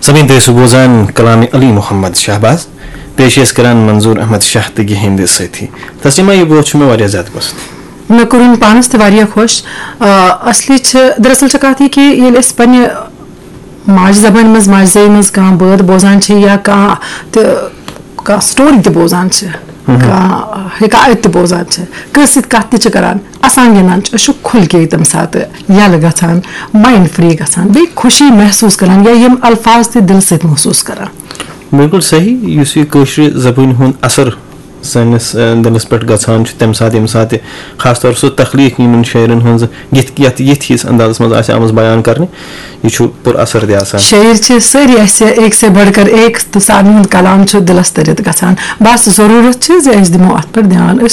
सभी तु बोजान कलाम अली मोहम्मद शहबाज पेश करान मंजूर अहमद शाह तगी हिंद सथी तस्लीमा ये बोझ मे वारिया ज्यादा पसंद मे कोरुन पानस ते वारिया खुश असली दरअसल कत यह कि ये पन्ने माज जबान मज माजे मज कह बद बोजान या कह स्टोरी ते बोजान हिकायत बोजान कस कत करान असान गिंदान खुल के तम सात यल गसान माइंड फ्री गसान बे खुशी महसूस करान या यम अल्फाज ते दिल से महसूस करान। बिल्कुल सही युस ये कशर जबान हुन असर सनिस दिलस पे गसान तम सात खास तौर सह तखलीक इन शायरन हज यथ अंदाजस मज आमज बयान करने यह पुर असर तक शायर सारी एक से बढ़कर एक तो सारे कलाम दिलस तरित गसान बस जरूरत दिमो अत पे ध्यान